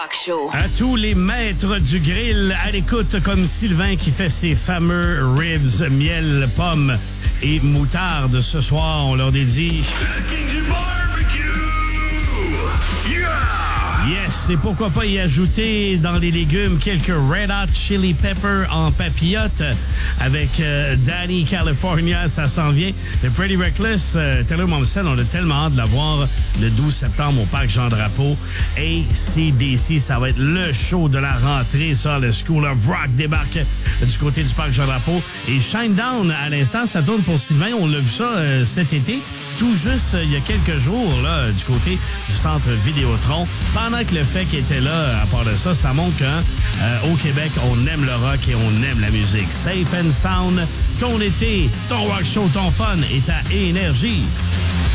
Rock Show. À tous les maîtres du grill, à l'écoute comme Sylvain qui fait ses fameux ribs, miel, pommes et moutarde. Ce soir, on leur dédie... Le king du barbecue! Yeah! Yes, et pourquoi pas y ajouter dans les légumes quelques Red Hot Chili Pepper en papillote avec Danny California, ça s'en vient. Le Pretty Reckless, Taylor Momsen, on a tellement hâte de la voir le 12 septembre au Parc Jean-Drapeau. AC/DC, ça va être le show de la rentrée, ça. Le School of Rock débarque du côté du Parc Jean-Drapeau. Et Shinedown, à l'instant, ça tourne pour Sylvain. On l'a vu ça cet été. Tout juste il y a quelques jours, là, du côté du centre Vidéotron. Pendant que le fait qu'il était là, à part de ça, ça montre qu'au Québec, on aime le rock et on aime la musique. Safe and Sound, ton été, ton rock show, ton fun est à Énergie.